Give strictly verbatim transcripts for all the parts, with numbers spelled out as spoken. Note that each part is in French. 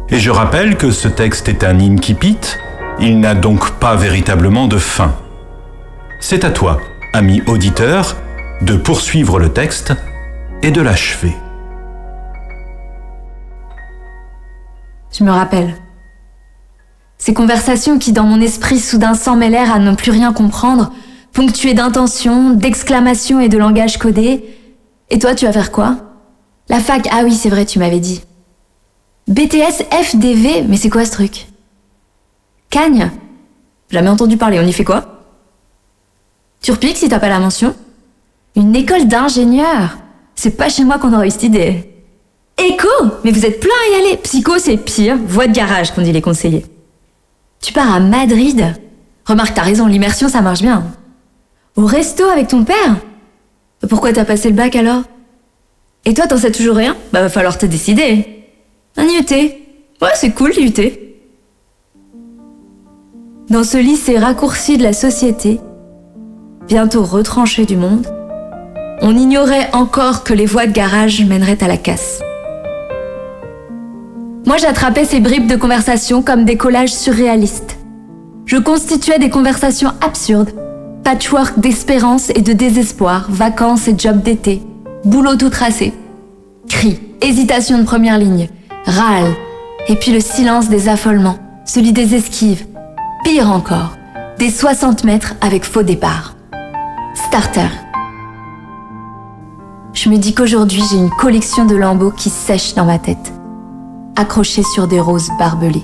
Et je rappelle que ce texte est un incipit, il n'a donc pas véritablement de fin. C'est à toi, ami auditeur, de poursuivre le texte et de l'achever. Je me rappelle. Ces conversations qui, dans mon esprit, soudain s'en mêlèrent à ne plus rien comprendre, ponctuées d'intentions, d'exclamations et de langage codé. Et toi, tu vas faire quoi? La fac, ah oui, c'est vrai, tu m'avais dit. B T S F D V, mais c'est quoi ce truc? Cagne? Jamais entendu parler, on y fait quoi? Turpic si t'as pas la mention? Une école d'ingénieurs? C'est pas chez moi qu'on aurait eu cette idée. Éco? Mais vous êtes plein à y aller. Psycho, c'est pire. Voie de garage, qu'on dit les conseillers. Tu pars à Madrid? Remarque, t'as raison, l'immersion, ça marche bien. Au resto avec ton père? Pourquoi t'as passé le bac alors? Et toi, t'en sais toujours rien? Bah, va falloir te décider. Un I U T. Ouais, c'est cool, l'I U T. Dans ce lycée raccourci de la société, bientôt retranché du monde, on ignorait encore que les voies de garage mèneraient à la casse. Moi, j'attrapais ces bribes de conversation comme des collages surréalistes. Je constituais des conversations absurdes, patchwork d'espérance et de désespoir, vacances et jobs d'été, boulot tout tracé, cris, hésitation de première ligne, râles, et puis le silence des affolements, celui des esquives, pire encore, des soixante mètres avec faux départ. Starter. Je me dis qu'aujourd'hui, j'ai une collection de lambeaux qui sèchent dans ma tête, accrochés sur des roses barbelées.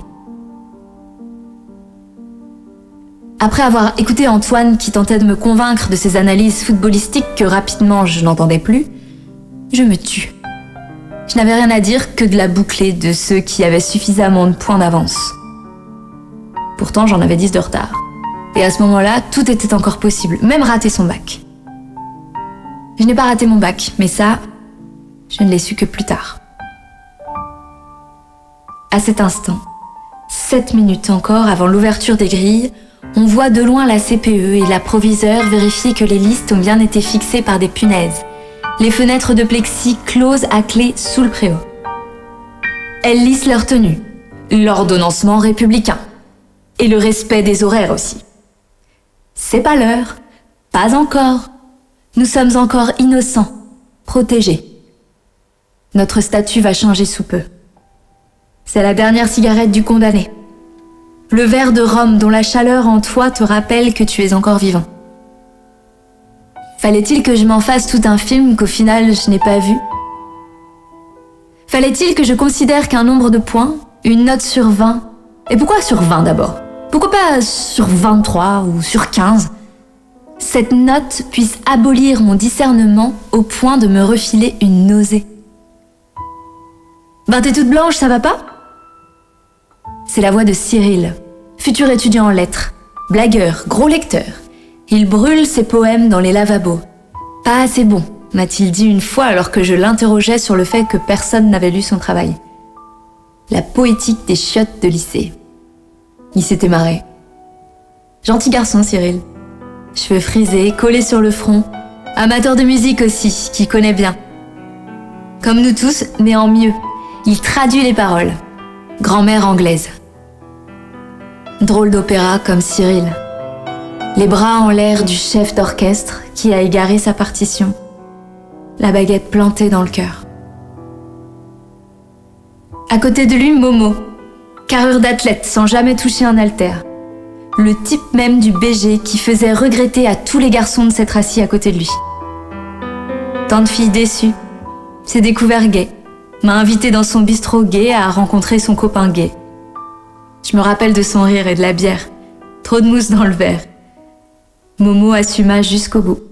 Après avoir écouté Antoine qui tentait de me convaincre de ses analyses footballistiques que rapidement je n'entendais plus, je me tue. Je n'avais rien à dire que de la boucler de ceux qui avaient suffisamment de points d'avance. Pourtant, j'en avais dix de retard. Et à ce moment-là, tout était encore possible, même rater son bac. Je n'ai pas raté mon bac, mais ça, je ne l'ai su que plus tard. À cet instant, sept minutes encore avant l'ouverture des grilles, on voit de loin la C P E et la proviseure vérifier que les listes ont bien été fixées par des punaises. Les fenêtres de plexi closes à clé sous le préau. Elles lissent leur tenue, l'ordonnancement républicain et le respect des horaires aussi. C'est pas l'heure, pas encore. Nous sommes encore innocents, protégés. Notre statut va changer sous peu. C'est la dernière cigarette du condamné. Le verre de rhum dont la chaleur en toi te rappelle que tu es encore vivant. Fallait-il que je m'en fasse tout un film qu'au final je n'ai pas vu? Fallait-il que je considère qu'un nombre de points, une note sur vingt, et pourquoi sur vingt d'abord? Pourquoi pas sur vingt-trois ou sur quinze? Cette note puisse abolir mon discernement au point de me refiler une nausée. Ben t'es toute blanche, ça va pas? C'est la voix de Cyril, futur étudiant en lettres, blagueur, gros lecteur. Il brûle ses poèmes dans les lavabos. Pas assez bon, m'a-t-il dit une fois alors que je l'interrogeais sur le fait que personne n'avait lu son travail. La poétique des chiottes de lycée. Il s'était marré. Gentil garçon, Cyril. Cheveux frisés, collés sur le front. Amateur de musique aussi, qui connaît bien. Comme nous tous, mais en mieux. Il traduit les paroles. Grand-mère anglaise. Drôle d'opéra comme Cyril. Les bras en l'air du chef d'orchestre qui a égaré sa partition. La baguette plantée dans le cœur. À côté de lui, Momo. Carrure d'athlète sans jamais toucher un haltère. Le type même du B G qui faisait regretter à tous les garçons de s'être assis à côté de lui. Tant de filles déçues. S'est découvert gay. M'a invité dans son bistrot gay à rencontrer son copain gay. Je me rappelle de son rire et de la bière. Trop de mousse dans le verre. Momo assuma jusqu'au bout.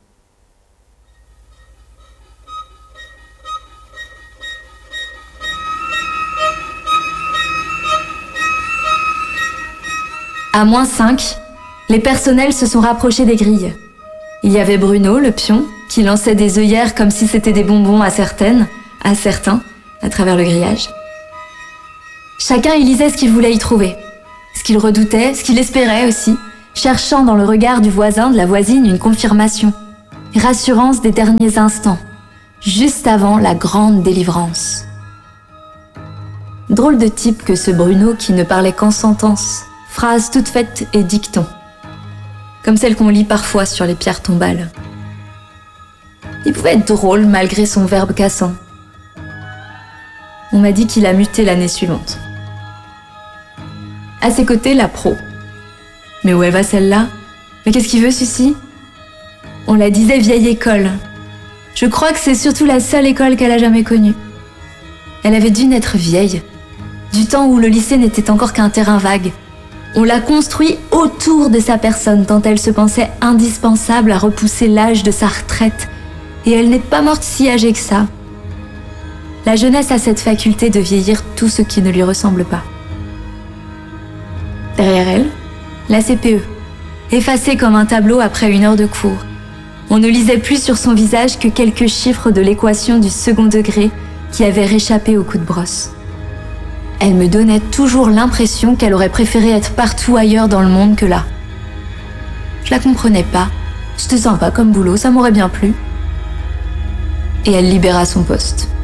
À moins cinq, les personnels se sont rapprochés des grilles. Il y avait Bruno, le pion, qui lançait des œillères comme si c'était des bonbons à certaines, à certains, à travers le grillage. Chacun y lisait ce qu'il voulait y trouver, ce qu'il redoutait, ce qu'il espérait aussi, cherchant dans le regard du voisin, de la voisine, une confirmation, rassurance des derniers instants, juste avant la grande délivrance. Drôle de type que ce Bruno qui ne parlait qu'en sentences, phrases toutes faites et dictons. Comme celles qu'on lit parfois sur les pierres tombales. Il pouvait être drôle malgré son verbe cassant. On m'a dit qu'il a muté l'année suivante. À ses côtés, la pro. Mais où elle va celle-là? Mais qu'est-ce qu'il veut, celui-ci? On la disait vieille école. Je crois que c'est surtout la seule école qu'elle a jamais connue. Elle avait dû naître vieille, du temps où le lycée n'était encore qu'un terrain vague. On l'a construit autour de sa personne tant elle se pensait indispensable à repousser l'âge de sa retraite. Et elle n'est pas morte si âgée que ça. La jeunesse a cette faculté de vieillir tout ce qui ne lui ressemble pas. Derrière elle, la C P E, effacée comme un tableau après une heure de cours. On ne lisait plus sur son visage que quelques chiffres de l'équation du second degré qui avaient réchappé au coup de brosse. Elle me donnait toujours l'impression qu'elle aurait préféré être partout ailleurs dans le monde que là. Je la comprenais pas. C'était sympa comme boulot, ça m'aurait bien plu. Et elle libéra son poste.